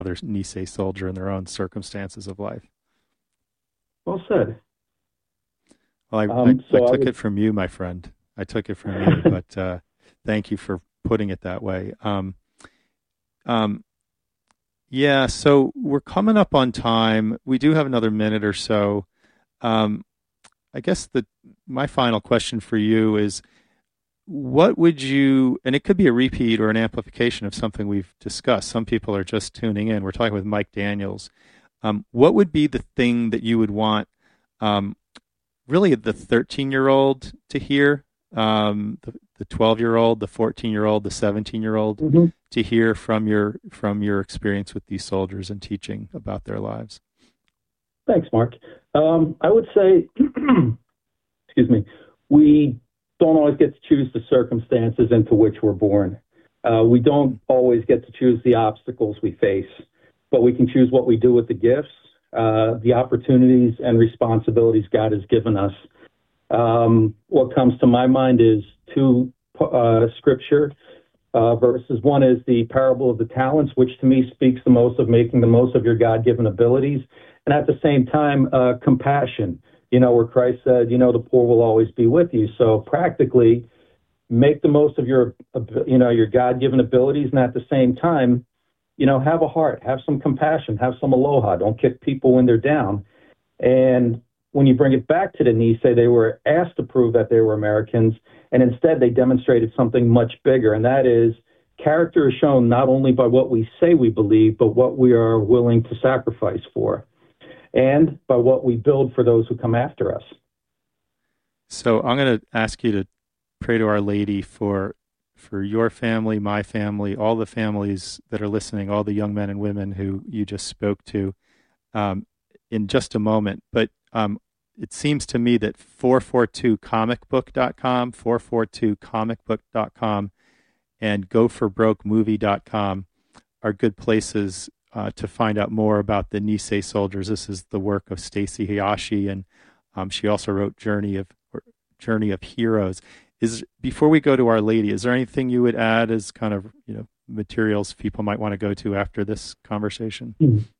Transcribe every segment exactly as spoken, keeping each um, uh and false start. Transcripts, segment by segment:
other Nisei soldier in their own circumstances of life. Well said. Well, I, Um, I, so I I took would- it from you, my friend. I took it from you, but uh, thank you for putting it that way. Um, um, yeah, so we're coming up on time. We do have another minute or so. Um, I guess the my final question for you is, what would you, and it could be a repeat or an amplification of something we've discussed. Some people are just tuning in. We're talking with Mike Daniels. Um, what would be the thing that you would want um, really the thirteen-year-old to hear, um, the, the twelve-year-old, the fourteen-year-old, the seventeen-year-old Mm-hmm. to hear from your from your experience with these soldiers and teaching about their lives? Thanks, Mark. Um, I would say, excuse me, we don't always get to choose the circumstances into which we're born. Uh, we don't always get to choose the obstacles we face, but we can choose what we do with the gifts, uh, the opportunities and responsibilities God has given us. Um, what comes to my mind is two uh, scripture uh, verses. One is the parable of the talents, which to me speaks the most of making the most of your God-given abilities. And at the same time, uh, compassion, you know, where Christ said, you know, the poor will always be with you. So practically make the most of your, you know, your God-given abilities. And at the same time, you know, have a heart, have some compassion, have some aloha. Don't kick people when they're down. And when you bring it back to the Nisei, they were asked to prove that they were Americans. And instead they demonstrated something much bigger. And that is character is shown not only by what we say we believe, but what we are willing to sacrifice for, and by what we build for those who come after us. So I'm going to ask you to pray to Our Lady for for your family, my family, all the families that are listening, all the young men and women who you just spoke to um, in just a moment. But um, it seems to me that four forty-two comic book dot com, four forty-two comic book dot com, and go for broke movie dot com are good places Uh, to find out more about the Nisei soldiers. This is the work of Stacy Hayashi, and um, she also wrote Journey of or Journey of Heroes. Is before we go to Our Lady, is there anything you would add as kind of you know materials people might want to go to after this conversation?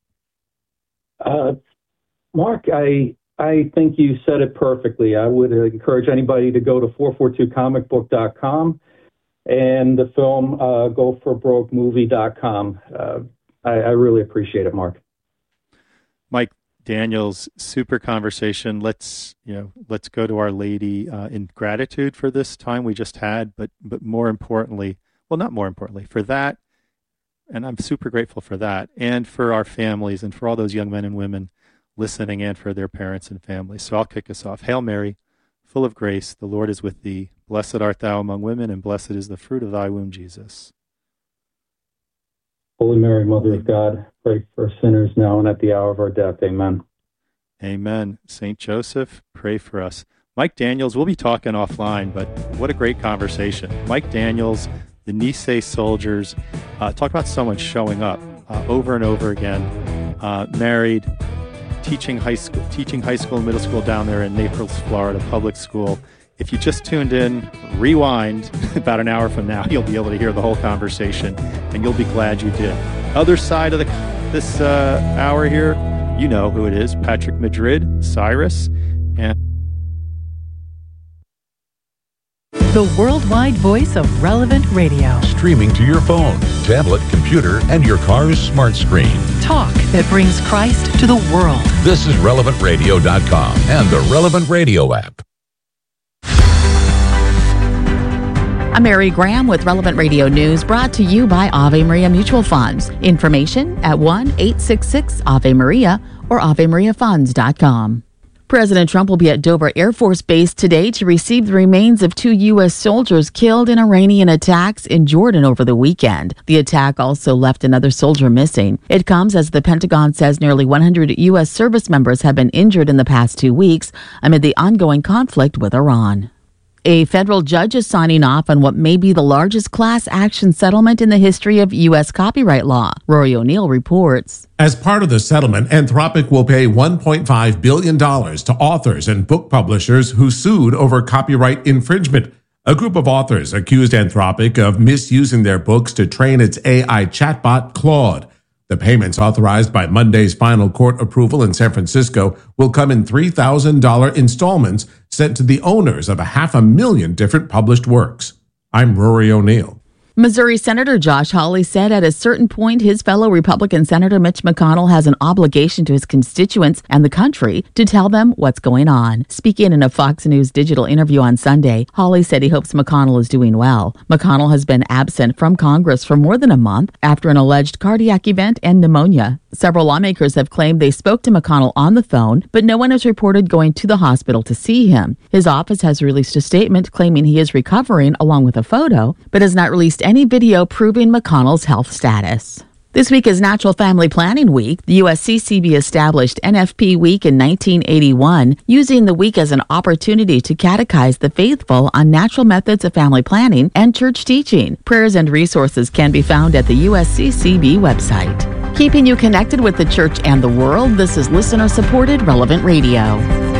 Uh, Mark, I I think you said it perfectly. I would encourage anybody to go to four forty-two comic book dot com and the film uh, go for broke movie dot com. Uh, I, I really appreciate it, Mark. Mike Daniels, super conversation. Let's you know, let's go to Our Lady uh, in gratitude for this time we just had, but but more importantly, well, not more importantly, for that, and I'm super grateful for that, and for our families, and for all those young men and women listening, and for their parents and families. So I'll kick us off. Hail Mary, full of grace, the Lord is with thee. Blessed art thou among women, and blessed is the fruit of thy womb, Jesus. Holy Mary, Mother of God, pray for us sinners now and at the hour of our death. Amen. Amen. Saint Joseph, pray for us. Mike Daniels, we'll be talking offline, but what a great conversation. Mike Daniels, the Nisei soldiers, uh, talk about someone showing up uh, over and over again, uh, married, teaching high school, teaching high school and middle school down there in Naples, Florida, public school. If you just tuned in, rewind about an hour from now, you'll be able to hear the whole conversation, and you'll be glad you did. Other side of the, this uh, hour here, you know who it is, Patrick Madrid, Cyrus, and the worldwide voice of Relevant Radio. Streaming to your phone, tablet, computer, and your car's smart screen. Talk that brings Christ to the world. This is relevant radio dot com and the Relevant Radio app. I'm Mary Graham with Relevant Radio News, brought to you by Ave Maria Mutual Funds. Information at one eight six six Ave Maria or ave maria funds dot com. President Trump will be at Dover Air Force Base today to receive the remains of two U S soldiers killed in Iranian attacks in Jordan over the weekend. The attack also left another soldier missing. It comes as the Pentagon says nearly one hundred U S service members have been injured in the past two weeks amid the ongoing conflict with Iran. A federal judge is signing off on what may be the largest class action settlement in the history of U S copyright law. Rory O'Neill reports. As part of the settlement, Anthropic will pay one point five billion dollars to authors and book publishers who sued over copyright infringement. A group of authors accused Anthropic of misusing their books to train its A I chatbot, Claude. The payments authorized by Monday's final court approval in San Francisco will come in three thousand dollars installments sent to the owners of a half a million different published works. I'm Rory O'Neill. Missouri Senator Josh Hawley said at a certain point his fellow Republican Senator Mitch McConnell has an obligation to his constituents and the country to tell them what's going on. Speaking in a Fox News digital interview on Sunday, Hawley said he hopes McConnell is doing well. McConnell has been absent from Congress for more than a month after an alleged cardiac event and pneumonia. Several lawmakers have claimed they spoke to McConnell on the phone, but no one has reported going to the hospital to see him. His office has released a statement claiming he is recovering along with a photo, but has not released any video proving McConnell's health status. This week is Natural Family Planning Week. The U S C C B established N F P Week in nineteen eighty-one, using the week as an opportunity to catechize the faithful on natural methods of family planning and church teaching. Prayers and resources can be found at the U S C C B website. Keeping you connected with the church and the world, this is listener-supported Relevant Radio.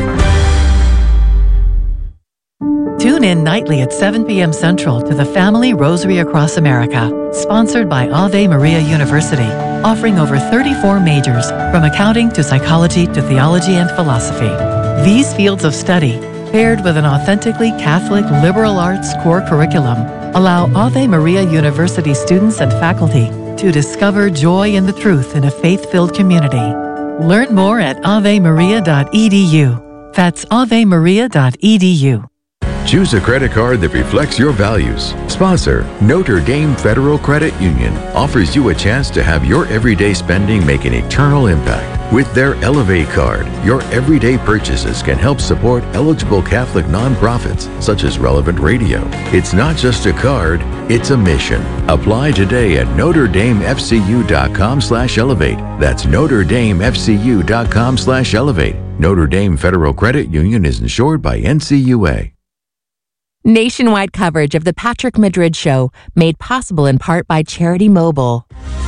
Tune in nightly at seven p.m. Central to the Family Rosary Across America, sponsored by Ave Maria University, offering over thirty-four majors, from accounting to psychology to theology and philosophy. These fields of study, paired with an authentically Catholic liberal arts core curriculum, allow Ave Maria University students and faculty to discover joy in the truth in a faith-filled community. Learn more at ave maria dot e d u. That's ave maria dot e d u. Choose a credit card that reflects your values. Sponsor, Notre Dame Federal Credit Union, offers you a chance to have your everyday spending make an eternal impact. With their Elevate card, your everyday purchases can help support eligible Catholic nonprofits such as Relevant Radio. It's not just a card, it's a mission. Apply today at notre dame f c u dot com slash elevate. That's notre dame f c u dot com slash elevate. Notre Dame Federal Credit Union is insured by N C U A. Nationwide coverage of the Patrick Madrid Show, made possible in part by Charity Mobile.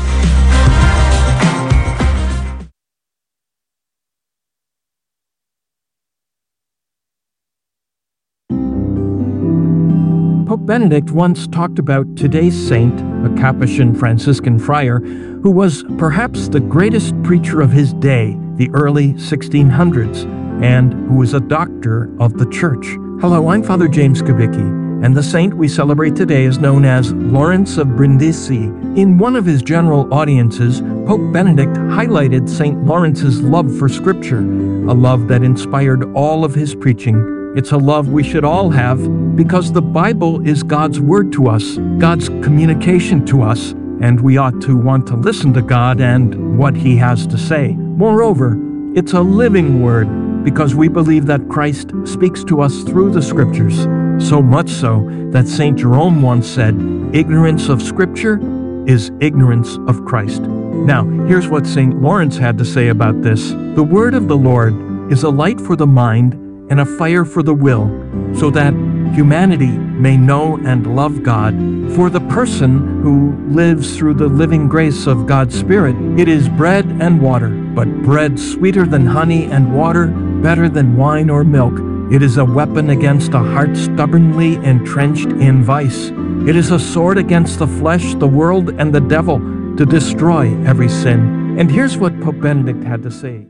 Pope Benedict once talked about today's saint, a Capuchin Franciscan friar, who was perhaps the greatest preacher of his day, the early sixteen hundreds, and who was a doctor of the Church. Hello, I'm Father James Kubicki, and the saint we celebrate today is known as Lawrence of Brindisi. In one of his general audiences, Pope Benedict highlighted Saint Lawrence's love for Scripture, a love that inspired all of his preaching. It's a love we should all have because the Bible is God's word to us, God's communication to us, and we ought to want to listen to God and what He has to say. Moreover, it's a living word because we believe that Christ speaks to us through the Scriptures, so much so that Saint Jerome once said, "Ignorance of Scripture is ignorance of Christ." Now, here's what Saint Lawrence had to say about this. "The word of the Lord is a light for the mind and a fire for the will, so that humanity may know and love God. For the person who lives through the living grace of God's Spirit, it is bread and water, but bread sweeter than honey and water better than wine or milk. It is a weapon against a heart stubbornly entrenched in vice. It is a sword against the flesh, the world, and the devil, to destroy every sin." And here's what Pope Benedict had to say.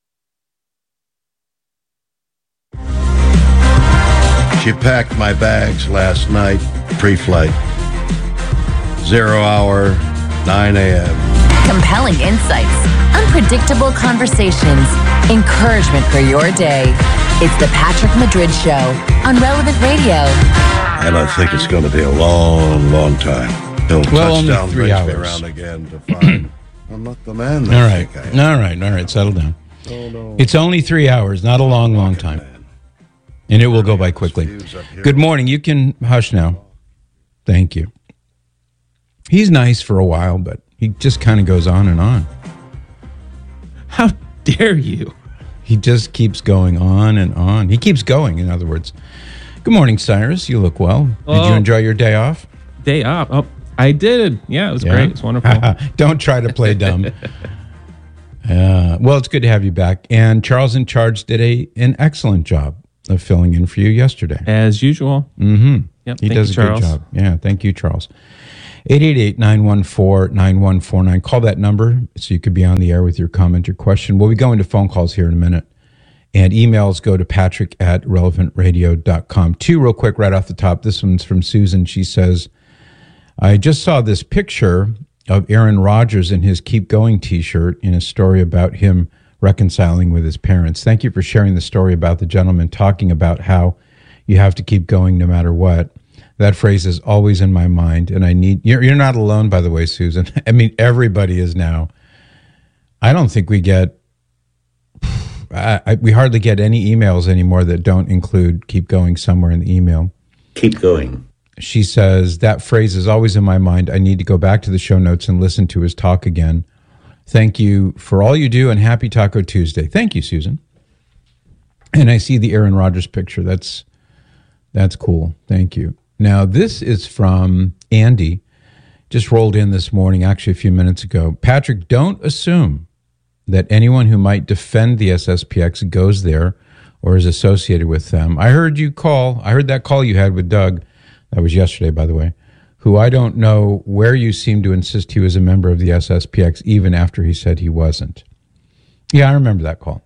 She packed my bags last night, pre-flight. Zero hour, nine a.m. Compelling insights, unpredictable conversations, encouragement for your day. It's the Patrick Madrid Show on Relevant Radio. And I think it's going to be a long, long time. He'll well, only touchdown three race hours. me around again to find I'm not the man. That All right, I think I am. all right, all right. Settle down. Oh, no. It's only three hours, not a long, long time. And it will go by quickly. Good morning. You can hush now. Thank you. He's nice for a while, but he just kind of goes on and on. How dare you? He just keeps going on and on. He keeps going, in other words. Good morning, Cyrus. You look well. Did oh, you enjoy your day off? Day off? Oh, I did. Yeah, it was yeah. great. It was wonderful. Don't try to play dumb. uh, well, it's good to have you back. And Charles in Charge did a an excellent job of filling in for you yesterday. As usual. Mm-hmm. Yep, he thank does you, a Charles. good job. Yeah, thank you, Charles. eight eight eight, nine one four, nine one four nine. Call that number so you could be on the air with your comment or question. We'll be going to phone calls here in a minute. And emails go to patrick at relevant radio dot com. Two real quick right off the top. This one's from Susan. She says, I just saw this picture of Aaron Rodgers in his Keep Going t-shirt in a story about him reconciling with his parents. Thank you for sharing the story about the gentleman talking about how you have to keep going no matter what. That phrase is always in my mind, and I need... You're, you're not alone, by the way, Susan. I mean, everybody is now. I don't think we get... I, I, we hardly get any emails anymore that don't include keep going somewhere in the email. Keep going. She says, that phrase is always in my mind. I need to go back to the show notes and listen to his talk again. Thank you for all you do, and happy Taco Tuesday. Thank you, Susan. And I see the Aaron Rodgers picture. That's that's cool. Thank you. Now, this is from Andy. Just rolled in this morning, actually a few minutes ago. Patrick, don't assume that anyone who might defend the S S P X goes there or is associated with them. I heard you call. I heard that call you had with Doug. That was yesterday, by the way, who I don't know where you seem to insist he was a member of the S S P X even after he said he wasn't. Yeah, I remember that call.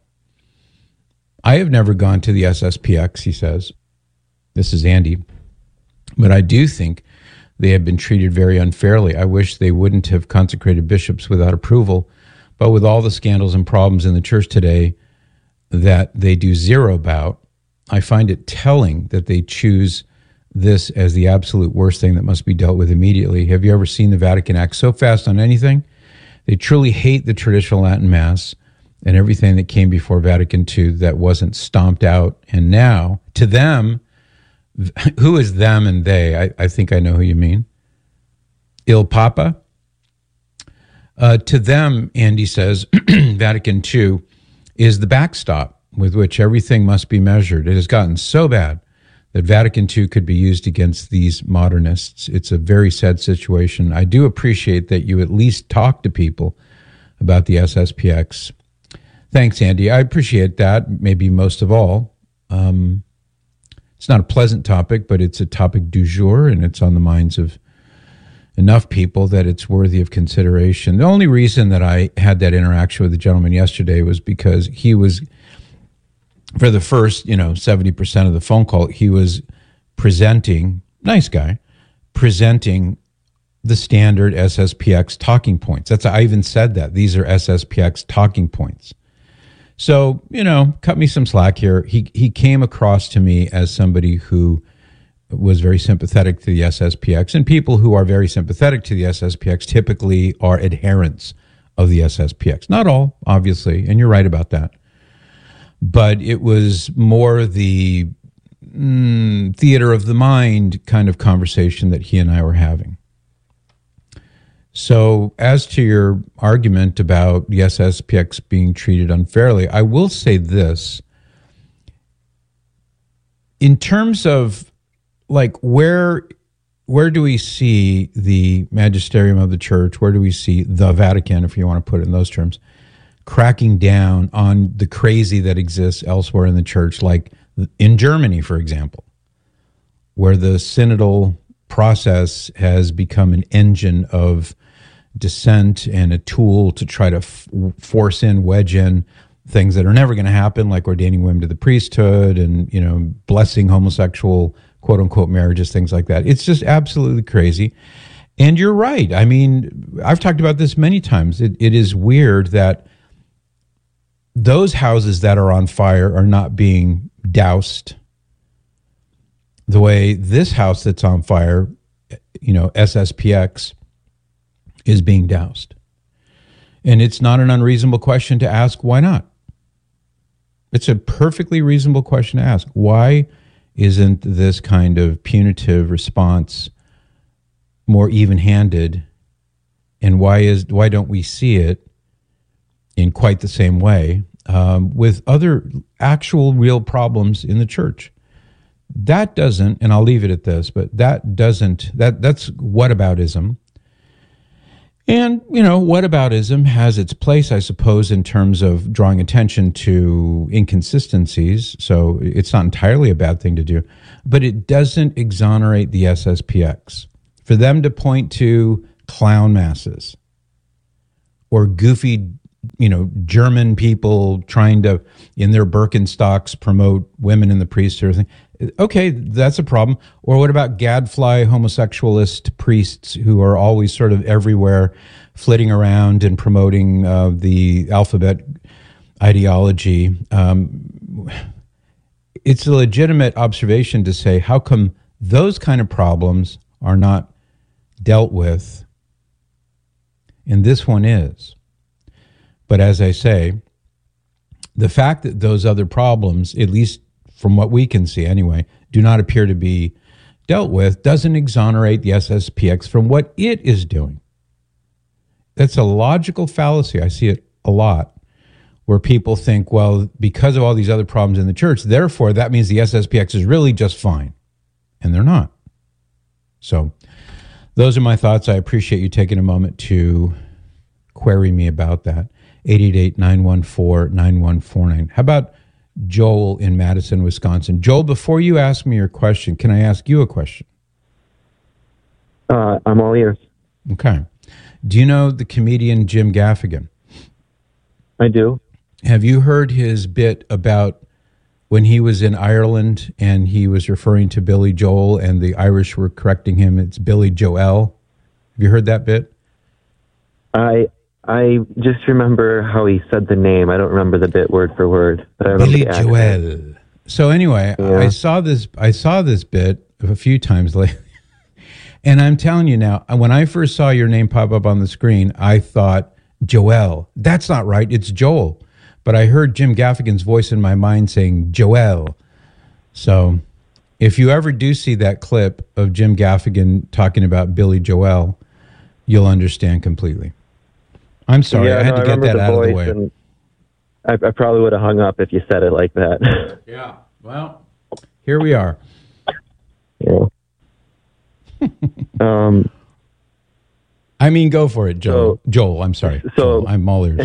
I have never gone to the S S P X, he says. This is Andy. But I do think they have been treated very unfairly. I wish they wouldn't have consecrated bishops without approval. But with all the scandals and problems in the church today that they do zero about, I find it telling that they choose this as the absolute worst thing that must be dealt with immediately. Have you ever seen the Vatican act so fast on anything? They truly hate the traditional Latin Mass and everything that came before Vatican Two that wasn't stomped out. And now, to them, who is them and they? I, I think I know who you mean. Il Papa? Uh, to them, Andy says, Vatican Two is the backstop with which everything must be measured. It has gotten so bad that Vatican Two could be used against these modernists. It's a very sad situation. I do appreciate that you at least talk to people about the S S P X. Thanks, Andy. I appreciate that, maybe most of all. Um, it's not a pleasant topic, but it's a topic du jour, and it's on the minds of enough people that it's worthy of consideration. The only reason that I had that interaction with the gentleman yesterday was because he was... For the first, you know, seventy percent of the phone call, he was presenting, nice guy, presenting the standard S S P X talking points. That's, I even said that. These are S S P X talking points. So, you know, cut me some slack here. He he came across to me as somebody who was very sympathetic to the S S P X, and people who are very sympathetic to the S S P X typically are adherents of the S S P X. Not all, obviously, and you're right about that. But it was more the mm, theater of the mind kind of conversation that he and I were having. So as to your argument about the S S P X being treated unfairly, I will say this. In terms of, like, where where do we see the magisterium of the church? Where do we see the Vatican, if you want to put it in those terms, cracking down on the crazy that exists elsewhere in the church, like in Germany, for example, where the synodal process has become an engine of dissent and a tool to try to f- force in, wedge in things that are never going to happen, like ordaining women to the priesthood and, you know, blessing homosexual quote-unquote marriages, things like that. It's just absolutely crazy. And you're right. I mean, I've talked about this many times. It, it is weird that those houses that are on fire are not being doused the way this house that's on fire, you know, S S P X, is being doused. And it's not an unreasonable question to ask, why not? It's a perfectly reasonable question to ask. Why isn't this kind of punitive response more even-handed? And why is why don't we see it in quite the same way um, with other actual real problems in the church? That doesn't, and I'll leave it at this, but that doesn't, that that's whataboutism. And, you know, whataboutism has its place, I suppose, in terms of drawing attention to inconsistencies. So it's not entirely a bad thing to do, but it doesn't exonerate the S S P X. If for them to point to clown masses or goofy, you know, German people trying to, in their Birkenstocks, promote women in the priesthood. Okay, that's a problem. Or what about gadfly homosexualist priests who are always sort of everywhere, flitting around and promoting uh, the alphabet ideology? Um, it's a legitimate observation to say, how come those kind of problems are not dealt with? And this one is. But as I say, the fact that those other problems, at least from what we can see anyway, do not appear to be dealt with, doesn't exonerate the S S P X from what it is doing. That's a logical fallacy. I see it a lot, where people think, well, because of all these other problems in the church, therefore that means the S S P X is really just fine. And they're not. So those are my thoughts. I appreciate you taking a moment to query me about that. eight eight eight, nine one four, nine one four nine. How about Joel in Madison, Wisconsin? Joel, before you ask me your question, can I ask you a question? Uh, I'm all ears. Okay. Do you know the comedian Jim Gaffigan? I do. Have you heard his bit about when he was in Ireland and he was referring to Billy Joel and the Irish were correcting him? It's Billy Joel. Have you heard that bit? I I just remember how he said the name. I don't remember the bit word for word. But I Billy Joel. So anyway, yeah. I saw this. I saw this bit a few times lately, and I'm telling you now. When I first saw your name pop up on the screen, I thought Joel. That's not right. It's Joel. But I heard Jim Gaffigan's voice in my mind saying Joel. So if you ever do see that clip of Jim Gaffigan talking about Billy Joel, you'll understand completely. I'm sorry, yeah, I had no, to get that out of the way. I, I probably would have hung up if you said it like that. Yeah, well, here we are. Yeah. um, I mean, go for it, Joel. So, Joel, I'm sorry. So Joel, I'm all ears.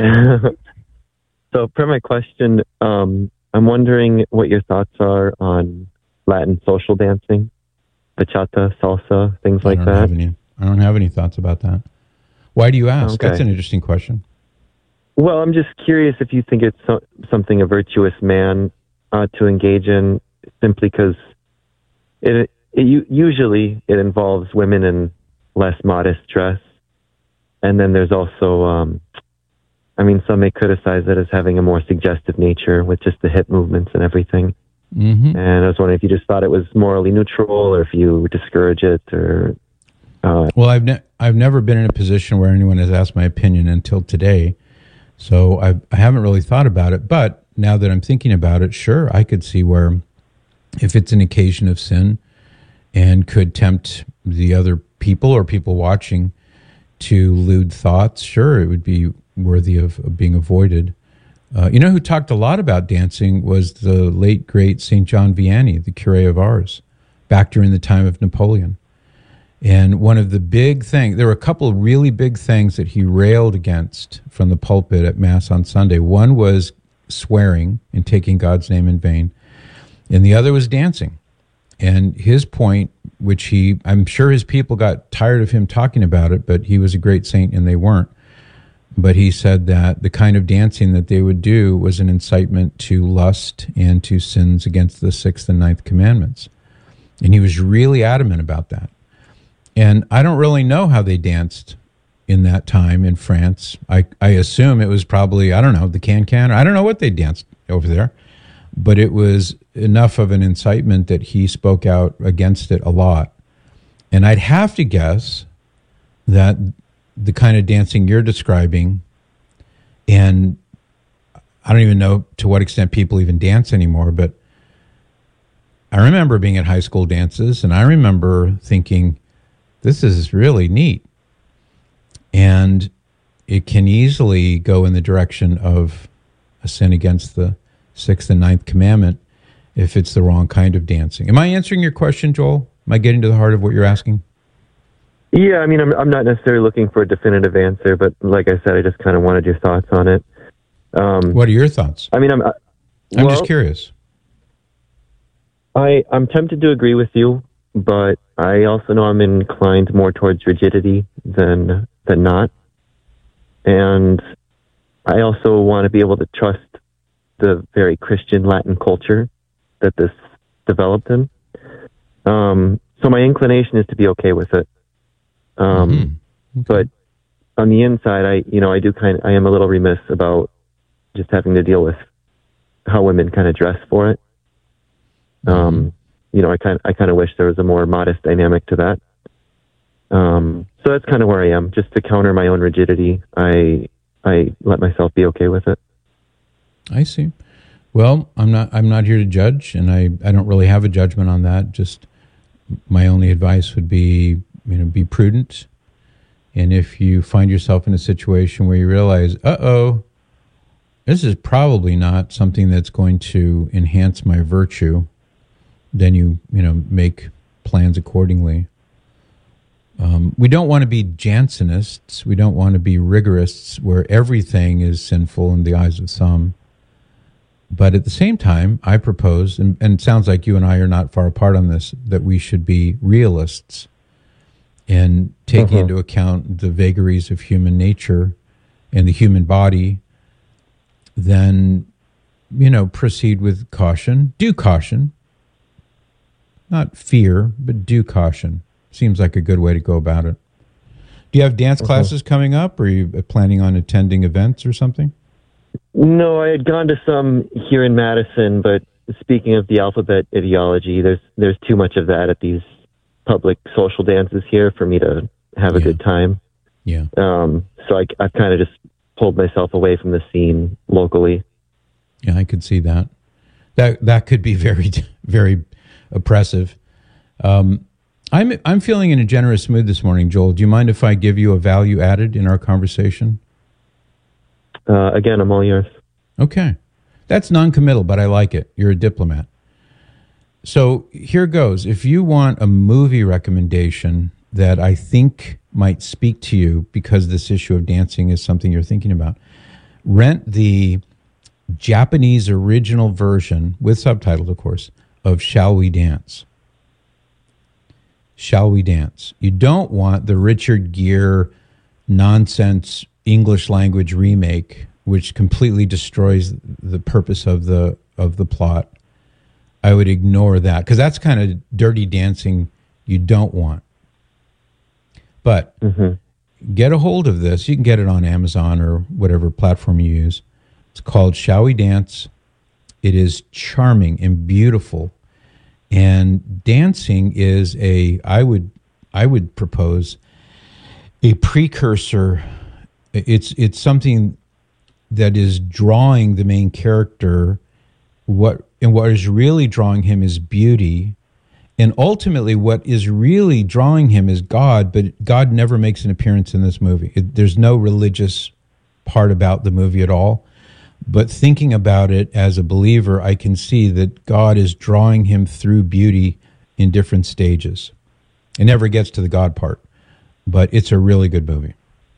So, per my question, um, I'm wondering what your thoughts are on Latin social dancing, bachata, salsa, things I like don't that. Have any, I don't have any thoughts about that. Why do you ask? Okay. That's an interesting question. Well, I'm just curious if you think it's so, something a virtuous man uh, to engage in, simply because it, it usually it involves women in less modest dress, and then there's also, um, I mean, some may criticize it as having a more suggestive nature with just the hip movements and everything. Mm-hmm. And I was wondering if you just thought it was morally neutral, or if you discourage it, or. Uh, well, I've ne- I've never been in a position where anyone has asked my opinion until today, so I've, I haven't really thought about it. But now that I'm thinking about it, sure, I could see where, if it's an occasion of sin, and could tempt the other people or people watching to lewd thoughts, sure, it would be worthy of, of being avoided. Uh, you know who talked a lot about dancing was the late, great Saint John Vianney, the curé of Ars, back during the time of Napoleon. And one of the big things, there were a couple of really big things that he railed against from the pulpit at Mass on Sunday. One was swearing and taking God's name in vain, and the other was dancing. And his point, which he, I'm sure his people got tired of him talking about it, but he was a great saint and they weren't. But he said that the kind of dancing that they would do was an incitement to lust and to sins against the sixth and ninth commandments. And he was really adamant about that. And I don't really know how they danced in that time in France. I, I assume it was probably, I don't know, the can-can. I don't know what they danced over there. But it was enough of an incitement that he spoke out against it a lot. And I'd have to guess that the kind of dancing you're describing, and I don't even know to what extent people even dance anymore, but I remember being at high school dances, and I remember thinking, this is really neat. And it can easily go in the direction of a sin against the sixth and ninth commandment if it's the wrong kind of dancing. Am I answering your question, Joel? Am I getting to the heart of what you're asking? Yeah, I mean, I'm I'm not necessarily looking for a definitive answer, but like I said, I just kind of wanted your thoughts on it. Um, what are your thoughts? I mean, I'm I, I'm well, just curious. I I'm tempted to agree with you but I also know I'm inclined more towards rigidity than than not. And I also want to be able to trust the very Christian Latin culture that this developed in. Um, so my inclination is to be okay with it. Um, mm-hmm. okay. But on the inside, I, you know, I do kind of, I am a little remiss about just having to deal with how women kind of dress for it. Um, you know, I kind, I kind of wish there was a more modest dynamic to that. Um, so that's kind of where I am. Just to counter my own rigidity, I, I let myself be okay with it. I see. Well, I'm not, I'm not here to judge, and I, I don't really have a judgment on that. Just my only advice would be, you know, be prudent. And if you find yourself in a situation where you realize, uh-oh, this is probably not something that's going to enhance my virtue, then you, you know, make plans accordingly. Um, we don't want to be Jansenists. We don't want to be rigorists where everything is sinful in the eyes of some. But at the same time, I propose, and, and it sounds like you and I are not far apart on this, that we should be realists and taking uh-huh. into account the vagaries of human nature and the human body, then, you know, proceed with caution. Due caution. Not fear, but due caution. Seems like a good way to go about it. Do you have dance uh-huh. classes coming up, or are you planning on attending events or something? No, I had gone to some here in Madison, but speaking of the alphabet ideology, there's there's too much of that at these public social dances here for me to have a yeah. good time. Yeah. Um, so I, I've kind of just pulled myself away from the scene locally. Yeah, I could see that. That that could be very, very oppressive. Um, I'm I'm feeling in a generous mood this morning, Joel. Do you mind if I give you a value added in our conversation? Uh, again, I'm all yours. Okay. That's non-committal, but I like it. You're a diplomat. So here goes. If you want a movie recommendation that I think might speak to you because this issue of dancing is something you're thinking about, rent the Japanese original version, with subtitles, of course, of Shall We Dance? Shall We Dance? You don't want the Richard Gere nonsense English language remake, which completely destroys the purpose of the of the plot. I would ignore that because that's kind of dirty dancing you don't want. But mm-hmm. get a hold of this. You can get it on Amazon or whatever platform you use. It's called Shall We Dance? It is charming and beautiful. And dancing is a, I would, I would propose, a precursor. It's it's something that is drawing the main character. What and what is really drawing him is beauty, and ultimately, what is really drawing him is God. But God never makes an appearance in this movie. It, there's no religious part about the movie at all. But thinking about it as a believer, I can see that God is drawing him through beauty in different stages. It never gets to the God part, but it's a really good movie.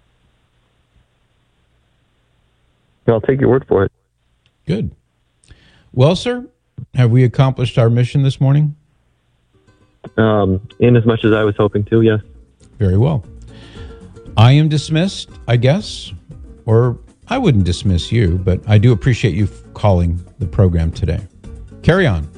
I'll take your word for it. Good. Well, sir, have we accomplished our mission this morning? Um, in as much as I was hoping to, yes. Very well. I am dismissed, I guess, or I wouldn't dismiss you, but I do appreciate you calling the program today. Carry on.